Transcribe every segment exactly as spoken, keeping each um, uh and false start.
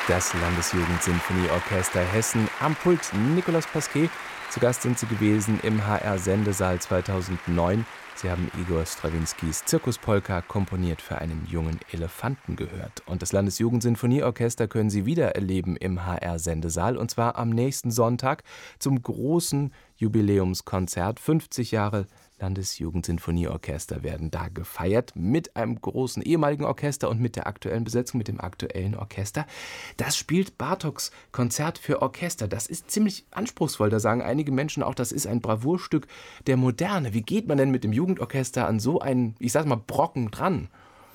Das Landesjugendsinfonieorchester Hessen, am Pult Nicolas Pasquet. Zu Gast sind sie gewesen im H R-Sendesaal zweitausendneun. Sie haben Igor Strawinskys Zirkuspolka komponiert für einen jungen Elefanten gehört. Und das Landesjugendsinfonieorchester können Sie wieder erleben im H R-Sendesaal, und zwar am nächsten Sonntag zum großen Jubiläumskonzert. fünfzig Jahre Landesjugendsinfonieorchester werden da gefeiert mit einem großen ehemaligen Orchester und mit der aktuellen Besetzung, mit dem aktuellen Orchester. Das spielt Bartoks Konzert für Orchester. Das ist ziemlich anspruchsvoll. Da sagen einige Menschen auch, das ist ein Bravourstück der Moderne. Wie geht man denn mit dem Jugendorchester an so einen, ich sag mal, Brocken dran?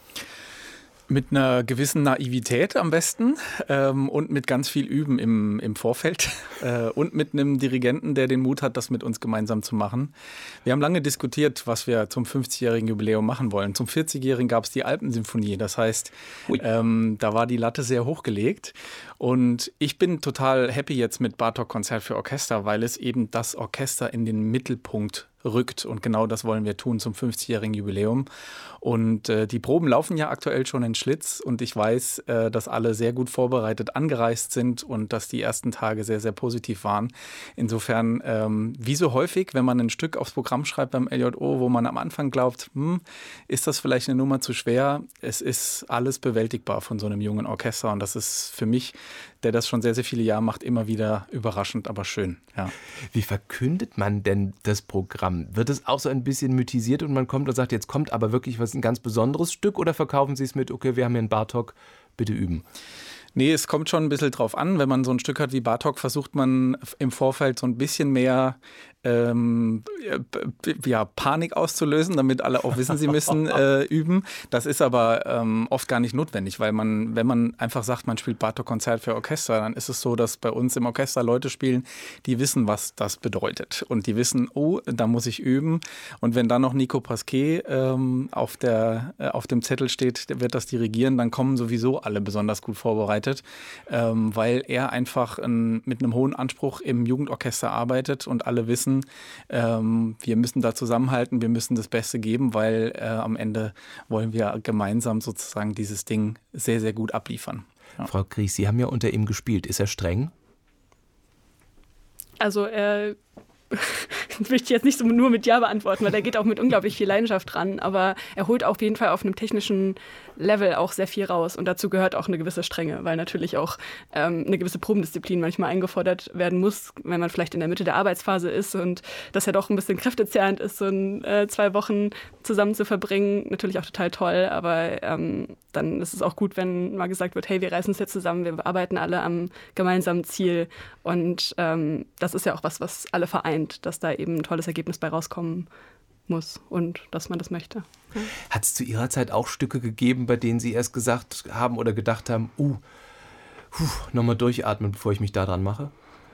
Mit einer gewissen Naivität am besten ähm, und mit ganz viel Üben im, im Vorfeld äh, und mit einem Dirigenten, der den Mut hat, das mit uns gemeinsam zu machen. Wir haben lange diskutiert, was wir zum fünfzigjährigen Jubiläum machen wollen. Zum vierzigjährigen gab es die Alpensymphonie. Das heißt, ähm, da war die Latte sehr hochgelegt. Und ich bin total happy jetzt mit Bartok Konzert für Orchester, weil es eben das Orchester in den Mittelpunkt rückt. Und genau das wollen wir tun zum fünfzigjährigen Jubiläum. Und äh, die Proben laufen ja aktuell schon in Schlitz. Und ich weiß, äh, dass alle sehr gut vorbereitet angereist sind und dass die ersten Tage sehr, sehr positiv waren. Insofern, ähm, wie so häufig, wenn man ein Stück aufs Programm schreibt beim L J O, wo man am Anfang glaubt, hm, ist das vielleicht eine Nummer zu schwer? Es ist alles bewältigbar von so einem jungen Orchester. Und das ist für mich, der das schon sehr, sehr viele Jahre macht, immer wieder überraschend, aber schön. Ja. Wie verkündet man denn das Programm? Wird es auch so ein bisschen mythisiert und man kommt und sagt, jetzt kommt aber wirklich was, ein ganz besonderes Stück, oder verkaufen Sie es mit, okay, wir haben hier einen Bartok, bitte üben? Nee, es kommt schon ein bisschen drauf an. Wenn man so ein Stück hat wie Bartok, versucht man im Vorfeld so ein bisschen mehr ähm, ja, Panik auszulösen, damit alle auch wissen, sie müssen äh, üben. Das ist aber ähm, oft gar nicht notwendig, weil man, wenn man einfach sagt, man spielt Bartok-Konzert für Orchester, dann ist es so, dass bei uns im Orchester Leute spielen, die wissen, was das bedeutet. Und die wissen, oh, da muss ich üben. Und wenn dann noch Nico Pasquet ähm, auf, der, äh, auf dem Zettel steht, der wird das dirigieren, dann kommen sowieso alle besonders gut vorbereitet, ähm, weil er einfach ein, mit einem hohen Anspruch im Jugendorchester arbeitet und alle wissen, ähm, wir müssen da zusammenhalten, wir müssen das Beste geben, weil äh, am Ende wollen wir gemeinsam sozusagen dieses Ding sehr, sehr gut abliefern. Ja. Frau Gries, Sie haben ja unter ihm gespielt. Ist er streng? Also er... Das möchte ich jetzt nicht so nur mit Ja beantworten, weil er geht auch mit unglaublich viel Leidenschaft ran, aber er holt auf jeden Fall auf einem technischen Level auch sehr viel raus, und dazu gehört auch eine gewisse Strenge, weil natürlich auch ähm, eine gewisse Probendisziplin manchmal eingefordert werden muss, wenn man vielleicht in der Mitte der Arbeitsphase ist und das ja doch ein bisschen kräftezehrend ist, so ein, äh, zwei Wochen zusammen zu verbringen. Natürlich auch total toll, aber ähm, dann ist es auch gut, wenn mal gesagt wird, hey, wir reißen uns jetzt zusammen, wir arbeiten alle am gemeinsamen Ziel, und ähm, das ist ja auch was, was alle vereint, dass da eben ein tolles Ergebnis bei rauskommen muss und dass man das möchte. Ja. Hat es zu Ihrer Zeit auch Stücke gegeben, bei denen Sie erst gesagt haben oder gedacht haben, uh, nochmal durchatmen, bevor ich mich da dran mache?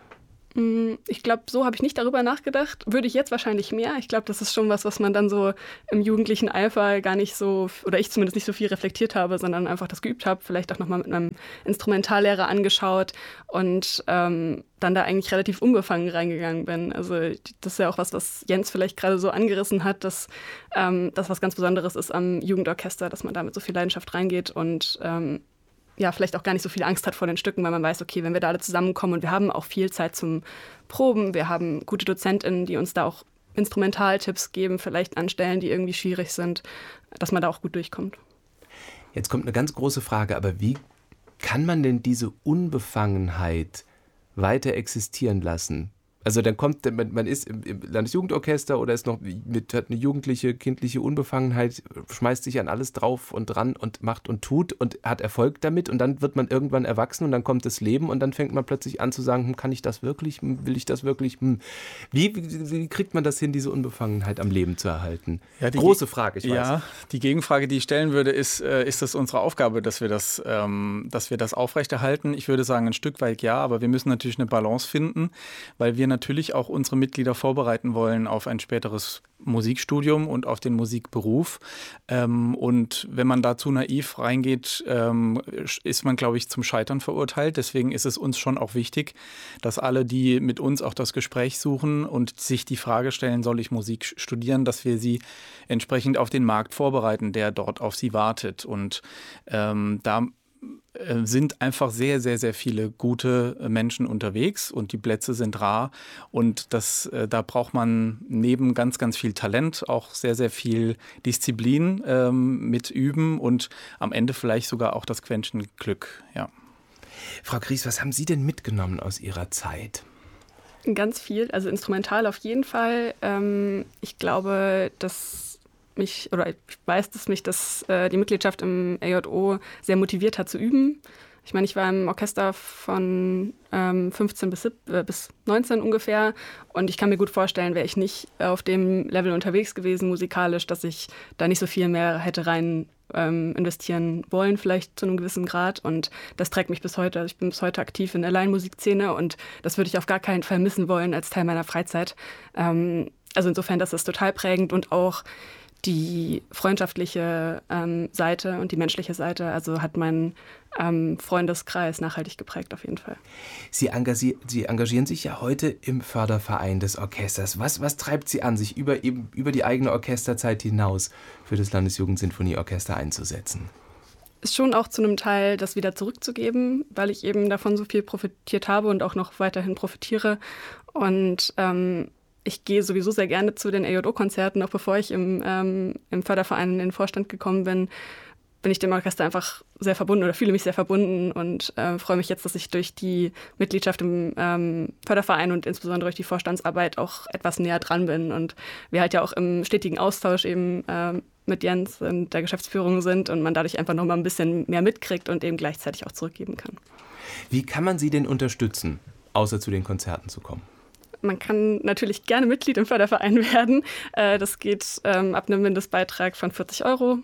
Ich glaube, so habe ich nicht darüber nachgedacht. Würde ich jetzt wahrscheinlich mehr. Ich glaube, das ist schon was, was man dann so im jugendlichen Eifer gar nicht so, oder ich zumindest nicht so viel reflektiert habe, sondern einfach das geübt habe, vielleicht auch nochmal mit einem Instrumentallehrer angeschaut und ähm, dann da eigentlich relativ unbefangen reingegangen bin. Also das ist ja auch was, was Jens vielleicht gerade so angerissen hat, dass ähm, das was ganz Besonderes ist am Jugendorchester, dass man da mit so viel Leidenschaft reingeht und ähm, ja, vielleicht auch gar nicht so viel Angst hat vor den Stücken, weil man weiß, okay, wenn wir da alle zusammenkommen und wir haben auch viel Zeit zum Proben, wir haben gute DozentInnen, die uns da auch Instrumentaltipps geben, vielleicht an Stellen, die irgendwie schwierig sind, dass man da auch gut durchkommt. Jetzt kommt eine ganz große Frage, aber wie kann man denn diese Unbefangenheit weiter existieren lassen? Also dann kommt, man, man ist im, im Landesjugendorchester oder ist noch mit, hat eine jugendliche, kindliche Unbefangenheit, schmeißt sich an alles drauf und dran und macht und tut und hat Erfolg damit, und dann wird man irgendwann erwachsen und dann kommt das Leben und dann fängt man plötzlich an zu sagen, hm, kann ich das wirklich, will ich das wirklich? Hm. Wie, wie, wie kriegt man das hin, diese Unbefangenheit am Leben zu erhalten? Ja, die Große Frage, ich weiß. Ja, die Gegenfrage, die ich stellen würde, ist, äh, ist das unsere Aufgabe, dass wir das, ähm, dass wir das aufrechterhalten? Ich würde sagen, ein Stück weit ja, aber wir müssen natürlich eine Balance finden, weil wir natürlich auch unsere Mitglieder vorbereiten wollen auf ein späteres Musikstudium und auf den Musikberuf. Ähm, und wenn man da zu naiv reingeht, ähm, ist man, glaube ich, zum Scheitern verurteilt. Deswegen ist es uns schon auch wichtig, dass alle, die mit uns auch das Gespräch suchen und sich die Frage stellen, soll ich Musik studieren, dass wir sie entsprechend auf den Markt vorbereiten, der dort auf sie wartet. Und ähm, da äh, sind einfach sehr, sehr, sehr viele gute Menschen unterwegs und die Plätze sind rar. Und das, äh, da braucht man neben ganz, ganz viel Talent auch sehr, sehr viel Disziplin ähm, mit Üben und am Ende vielleicht sogar auch das Quäntchen Glück. Ja. Frau Gries, was haben Sie denn mitgenommen aus Ihrer Zeit? Ganz viel, also instrumental auf jeden Fall. Ähm, ich glaube, dass mich, oder ich weiß, dass mich das, äh, die Mitgliedschaft im A J O sehr motiviert hat zu üben. Ich meine, ich war im Orchester von ähm, fünfzehn bis, äh, bis neunzehn ungefähr und ich kann mir gut vorstellen, wäre ich nicht auf dem Level unterwegs gewesen musikalisch, dass ich da nicht so viel mehr hätte rein ähm, investieren wollen, vielleicht zu einem gewissen Grad, und das trägt mich bis heute. Also ich bin bis heute aktiv in der Laienmusikszene und das würde ich auf gar keinen Fall missen wollen als Teil meiner Freizeit. Ähm, also insofern, das ist total prägend und auch die freundschaftliche ähm, Seite und die menschliche Seite, also hat meinen ähm, Freundeskreis nachhaltig geprägt auf jeden Fall. Sie, engagier- Sie engagieren sich ja heute im Förderverein des Orchesters. Was, was treibt Sie an, sich über, eben, über die eigene Orchesterzeit hinaus für das Landesjugendsinfonieorchester einzusetzen? Ist schon auch zu einem Teil, das wieder zurückzugeben, weil ich eben davon so viel profitiert habe und auch noch weiterhin profitiere. Und ähm, ich gehe sowieso sehr gerne zu den A J O-Konzerten, auch bevor ich im, ähm, im Förderverein in den Vorstand gekommen bin, bin ich dem Orchester einfach sehr verbunden oder fühle mich sehr verbunden und äh, freue mich jetzt, dass ich durch die Mitgliedschaft im ähm, Förderverein und insbesondere durch die Vorstandsarbeit auch etwas näher dran bin und wir halt ja auch im stetigen Austausch eben ähm, mit Jens und der Geschäftsführung sind und man dadurch einfach noch mal ein bisschen mehr mitkriegt und eben gleichzeitig auch zurückgeben kann. Wie kann man Sie denn unterstützen, außer zu den Konzerten zu kommen? Man kann natürlich gerne Mitglied im Förderverein werden. Das geht ab einem Mindestbeitrag von vierzig Euro.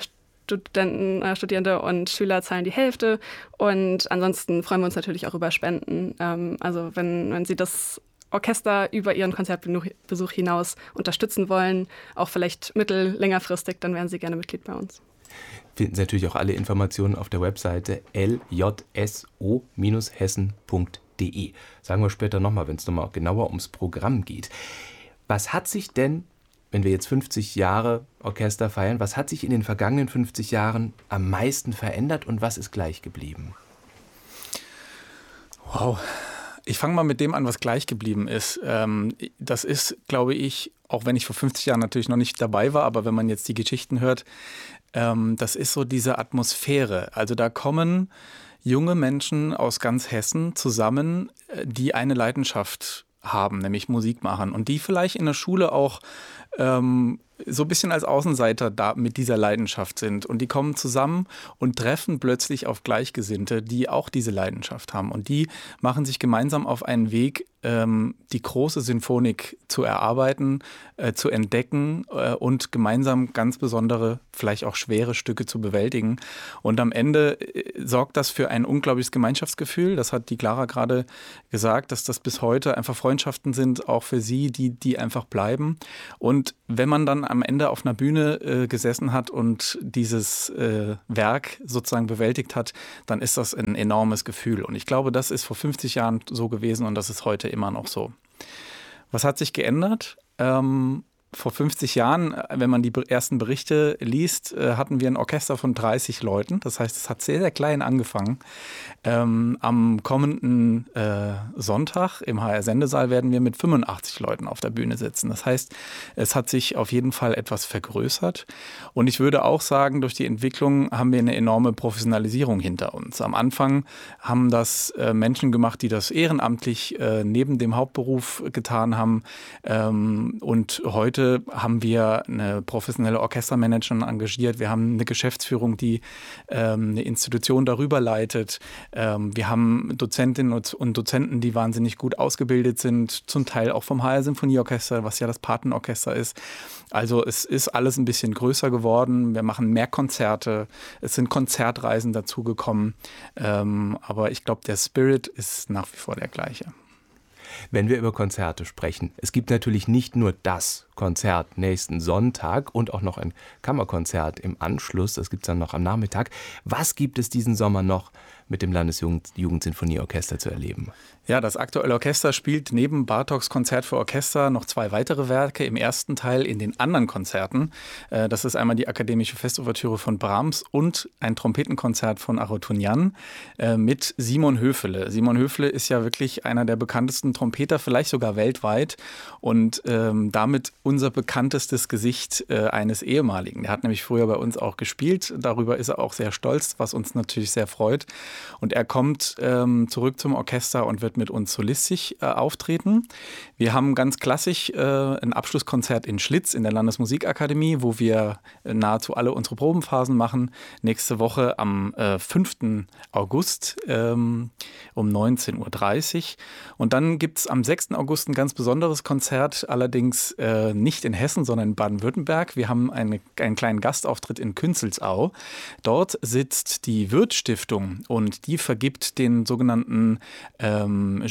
Studenten, Studierende und Schüler zahlen die Hälfte. Und ansonsten freuen wir uns natürlich auch über Spenden. Also wenn, wenn Sie das Orchester über Ihren Konzertbesuch hinaus unterstützen wollen, auch vielleicht mittel-, längerfristig, dann wären Sie gerne Mitglied bei uns. Finden Sie natürlich auch alle Informationen auf der Webseite l j s o Bindestrich hessen Punkt de. Sagen wir später nochmal, wenn es nochmal genauer ums Programm geht. Was hat sich denn, wenn wir jetzt fünfzig Jahre Orchester feiern, was hat sich in den vergangenen fünfzig Jahren am meisten verändert und was ist gleich geblieben? Wow. Ich fange mal mit dem an, was gleich geblieben ist. Das ist, glaube ich, auch wenn ich vor fünfzig Jahren natürlich noch nicht dabei war, aber wenn man jetzt die Geschichten hört, das ist so diese Atmosphäre. Also da kommen junge Menschen aus ganz Hessen zusammen, die eine Leidenschaft haben, nämlich Musik machen und die vielleicht in der Schule auch ähm, so ein bisschen als Außenseiter da mit dieser Leidenschaft sind und die kommen zusammen und treffen plötzlich auf Gleichgesinnte, die auch diese Leidenschaft haben und die machen sich gemeinsam auf einen Weg, ähm, die große Sinfonik zu erarbeiten, äh, zu entdecken äh, und gemeinsam ganz besondere, vielleicht auch schwere Stücke zu bewältigen. Und am Ende äh, sorgt das für ein unglaubliches Gemeinschaftsgefühl. Das hat die Clara gerade gesagt, dass das bis heute einfach Freundschaften sind, auch für sie, die, die einfach bleiben. Und wenn man dann am Ende auf einer Bühne äh, gesessen hat und dieses äh, Werk sozusagen bewältigt hat, dann ist das ein enormes Gefühl. Und ich glaube, das ist vor fünfzig Jahren so gewesen und das ist heute immer noch so. Was hat sich geändert? Ähm, vor fünfzig Jahren, wenn man die ersten Berichte liest, hatten wir ein Orchester von dreißig Leuten. Das heißt, es hat sehr, sehr klein angefangen. Ähm, am kommenden äh, Sonntag im H R-Sendesaal werden wir mit fünfundachtzig Leuten auf der Bühne sitzen. Das heißt, es hat sich auf jeden Fall etwas vergrößert. Und ich würde auch sagen, durch die Entwicklung haben wir eine enorme Professionalisierung hinter uns. Am Anfang haben das äh, Menschen gemacht, die das ehrenamtlich äh, neben dem Hauptberuf getan haben. Ähm, und heute haben wir eine professionelle Orchestermanagerin engagiert. Wir haben eine Geschäftsführung, die ähm, eine Institution darüber leitet. Ähm, wir haben Dozentinnen und Dozenten, die wahnsinnig gut ausgebildet sind, zum Teil auch vom H R-Symphonieorchester, was ja das Patenorchester ist. Also es ist alles ein bisschen größer geworden. Wir machen mehr Konzerte. Es sind Konzertreisen dazugekommen. Ähm, aber ich glaube, der Spirit ist nach wie vor der gleiche. Wenn wir über Konzerte sprechen, es gibt natürlich nicht nur das Konzert nächsten Sonntag und auch noch ein Kammerkonzert im Anschluss. Das gibt es dann noch am Nachmittag. Was gibt es diesen Sommer noch mit dem Landesjugendsinfonieorchester zu erleben? Ja, das aktuelle Orchester spielt neben Bartoks Konzert für Orchester noch zwei weitere Werke im ersten Teil in den anderen Konzerten. Das ist einmal die Akademische Festouvertüre von Brahms und ein Trompetenkonzert von Arutunjan mit Simon Höfele. Simon Höfele ist ja wirklich einer der bekanntesten Trompeter, vielleicht sogar weltweit, und ähm, damit unser bekanntestes Gesicht äh, eines ehemaligen. Der hat nämlich früher bei uns auch gespielt. Darüber ist er auch sehr stolz, was uns natürlich sehr freut. Und er kommt ähm, zurück zum Orchester und wird mit uns solistisch äh, auftreten. Wir haben ganz klassisch äh, ein Abschlusskonzert in Schlitz in der Landesmusikakademie, wo wir äh, nahezu alle unsere Probenphasen machen. Nächste Woche am äh, fünften August ähm, um neunzehn Uhr dreißig. Und dann gibt es am sechsten August ein ganz besonderes Konzert, allerdings äh, nicht in Hessen, sondern in Baden-Württemberg. Wir haben eine, einen kleinen Gastauftritt in Künzelsau. Dort sitzt die Würth-Stiftung und die vergibt den sogenannten ähm,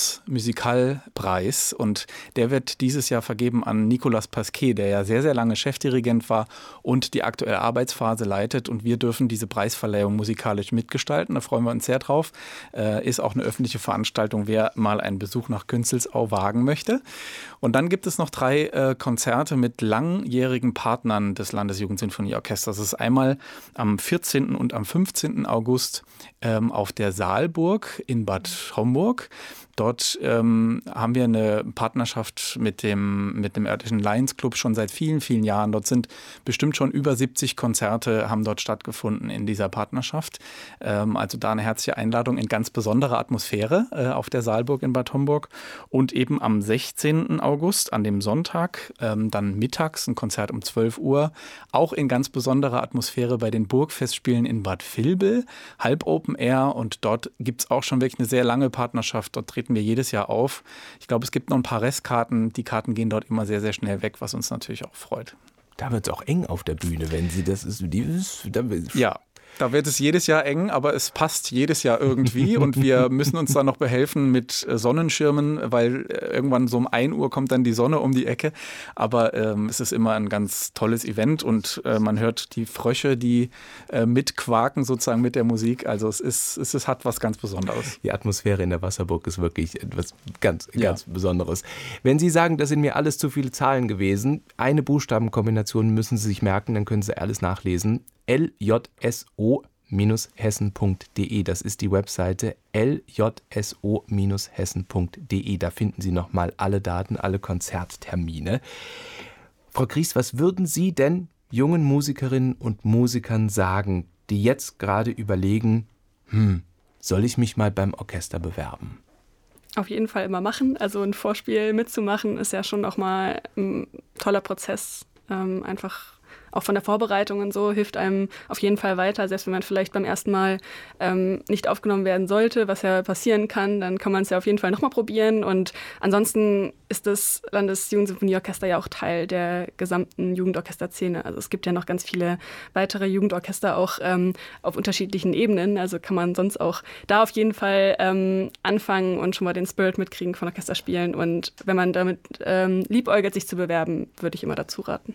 Jeunesse-Musical-Preis. Und der wird dieses Jahr vergeben an Nicolas Pasquet, der ja sehr, sehr lange Chefdirigent war und die aktuelle Arbeitsphase leitet. Und wir dürfen diese Preisverleihung musikalisch mitgestalten. Da freuen wir uns sehr drauf. Äh, ist auch eine öffentliche Veranstaltung, wer mal einen Besuch nach Künzelsau wagen möchte. Und dann gibt es noch drei äh, Konzerte mit langjährigen Partnern des Landesjugendsinfonieorchesters. Das ist einmal am vierzehnten und am fünfzehnten August ähm, auf der Saalburg in Bad Homburg. Dort ähm, haben wir eine Partnerschaft mit dem, mit dem örtlichen Lions Club schon seit vielen, vielen Jahren. Dort sind bestimmt schon über siebzig Konzerte haben dort stattgefunden in dieser Partnerschaft. Ähm, also da eine herzliche Einladung in ganz besonderer Atmosphäre äh, auf der Saalburg in Bad Homburg. Und eben am sechzehnten August, an dem Sonntag, ähm, dann mittags ein Konzert um zwölf Uhr, auch in ganz besonderer Atmosphäre bei den Burgfestspielen in Bad Vilbel, halb Open Air. Und dort gibt es auch schon wirklich eine sehr lange Partnerschaft. Dort treten wir jedes Jahr auf. Ich glaube, es gibt noch ein paar Restkarten. Die Karten gehen dort immer sehr, sehr schnell weg, was uns natürlich auch freut. Da wird es auch eng auf der Bühne, wenn Sie das ist. Die, da, ja. Da wird es jedes Jahr eng, aber es passt jedes Jahr irgendwie und wir müssen uns dann noch behelfen mit Sonnenschirmen, weil irgendwann so um ein Uhr kommt dann die Sonne um die Ecke. Aber ähm, es ist immer ein ganz tolles Event und äh, man hört die Frösche, die äh, mitquaken sozusagen mit der Musik. Also es ist, es ist, hat was ganz Besonderes. Die Atmosphäre in der Wasserburg ist wirklich etwas ganz, ja. ganz Besonderes. Wenn Sie sagen, das sind mir alles zu viele Zahlen gewesen, eine Buchstabenkombination müssen Sie sich merken, dann können Sie alles nachlesen. L J S O Hessen Punkt de. Das ist die Webseite L J S O Hessen Punkt de. Da finden Sie nochmal alle Daten, alle Konzerttermine. Frau Gries, was würden Sie denn jungen Musikerinnen und Musikern sagen, die jetzt gerade überlegen, hm, soll ich mich mal beim Orchester bewerben? Auf jeden Fall immer machen. Also ein Vorspiel mitzumachen ist ja schon auch mal ein toller Prozess. Ähm, einfach auch von der Vorbereitung und so hilft einem auf jeden Fall weiter. Selbst wenn man vielleicht beim ersten Mal ähm, nicht aufgenommen werden sollte, was ja passieren kann, dann kann man es ja auf jeden Fall nochmal probieren. Und ansonsten ist das Landesjugendsinfonieorchester ja auch Teil der gesamten Jugendorchesterszene. Also es gibt ja noch ganz viele weitere Jugendorchester auch ähm, auf unterschiedlichen Ebenen. Also kann man sonst auch da auf jeden Fall ähm, anfangen und schon mal den Spirit mitkriegen von Orchesterspielen. Und wenn man damit ähm, liebäugelt, sich zu bewerben, würde ich immer dazu raten.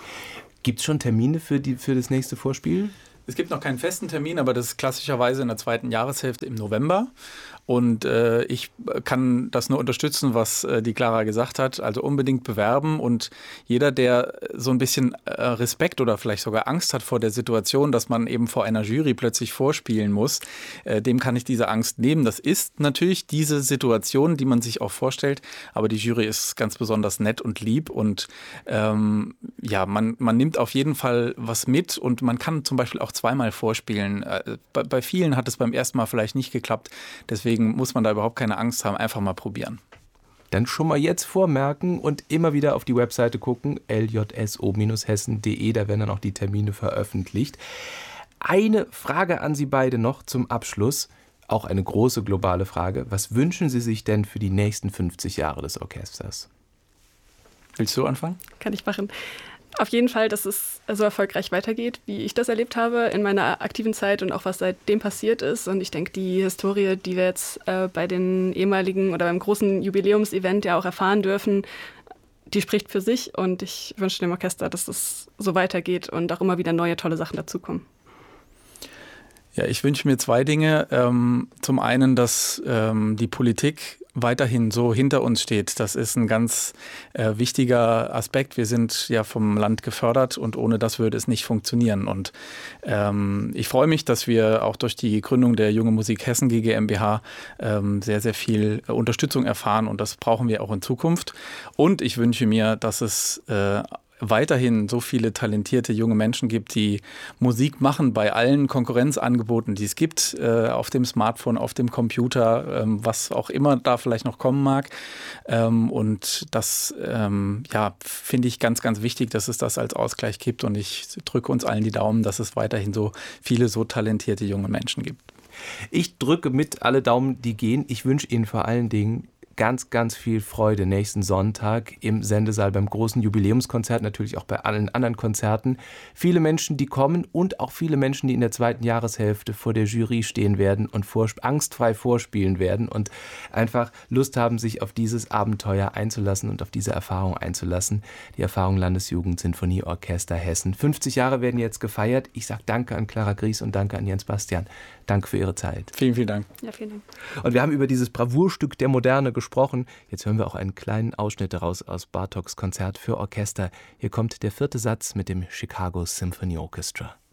Gibt es schon Termine für, die, für das nächste Vorspiel? Es gibt noch keinen festen Termin, aber das ist klassischerweise in der zweiten Jahreshälfte im November. Und äh, ich kann das nur unterstützen, was äh, die Clara gesagt hat. Also unbedingt bewerben. Und jeder, der so ein bisschen äh, Respekt oder vielleicht sogar Angst hat vor der Situation, dass man eben vor einer Jury plötzlich vorspielen muss, äh, dem kann ich diese Angst nehmen. Das ist natürlich diese Situation, die man sich auch vorstellt. Aber die Jury ist ganz besonders nett und lieb. Und ähm, ja, man, man nimmt auf jeden Fall was mit. Und man kann zum Beispiel auch zweimal vorspielen. Äh, bei, bei vielen hat es beim ersten Mal vielleicht nicht geklappt. Deswegen muss man da überhaupt keine Angst haben, einfach mal probieren. Dann schon mal jetzt vormerken und immer wieder auf die Webseite gucken, L J S O Hessen Punkt de, da werden dann auch die Termine veröffentlicht. Eine Frage an Sie beide noch zum Abschluss, auch eine große globale Frage. Was wünschen Sie sich denn für die nächsten fünfzig Jahre des Orchesters? Willst du anfangen? Kann ich machen. Auf jeden Fall, dass es so erfolgreich weitergeht, wie ich das erlebt habe in meiner aktiven Zeit und auch was seitdem passiert ist. Und ich denke, die Historie, die wir jetzt äh, bei den ehemaligen oder beim großen Jubiläumsevent ja auch erfahren dürfen, die spricht für sich und ich wünsche dem Orchester, dass es so weitergeht und auch immer wieder neue, tolle Sachen dazukommen. Ja, ich wünsche mir zwei Dinge. Ähm, zum einen, dass ähm, die Politik weiterhin so hinter uns steht. Das ist ein ganz äh, wichtiger Aspekt. Wir sind ja vom Land gefördert und ohne das würde es nicht funktionieren. Und ähm, ich freue mich, dass wir auch durch die Gründung der Junge Musik Hessen G GmbH ähm, sehr, sehr viel äh, Unterstützung erfahren und das brauchen wir auch in Zukunft. Und ich wünsche mir, dass es äh, weiterhin so viele talentierte junge Menschen gibt, die Musik machen bei allen Konkurrenzangeboten, die es gibt, äh, auf dem Smartphone, auf dem Computer, ähm, was auch immer da vielleicht noch kommen mag. Ähm, und das ähm, ja, finde ich ganz, ganz wichtig, dass es das als Ausgleich gibt. Und ich drücke uns allen die Daumen, dass es weiterhin so viele so talentierte junge Menschen gibt. Ich drücke mit alle Daumen, die gehen. Ich wünsche Ihnen vor allen Dingen ganz, ganz viel Freude nächsten Sonntag im Sendesaal beim großen Jubiläumskonzert, natürlich auch bei allen anderen Konzerten. Viele Menschen, die kommen und auch viele Menschen, die in der zweiten Jahreshälfte vor der Jury stehen werden und vor, angstfrei vorspielen werden und einfach Lust haben, sich auf dieses Abenteuer einzulassen und auf diese Erfahrung einzulassen. Die Erfahrung Landesjugendsinfonieorchester Hessen. fünfzig Jahre werden jetzt gefeiert. Ich sage danke an Clara Gries und danke an Jens Bastian. Danke für Ihre Zeit. Vielen, vielen Dank. Ja, vielen Dank. Und wir haben über dieses Bravourstück der Moderne gesprochen. Jetzt hören wir auch einen kleinen Ausschnitt daraus aus Bartoks Konzert für Orchester. Hier kommt der vierte Satz mit dem Chicago Symphony Orchestra.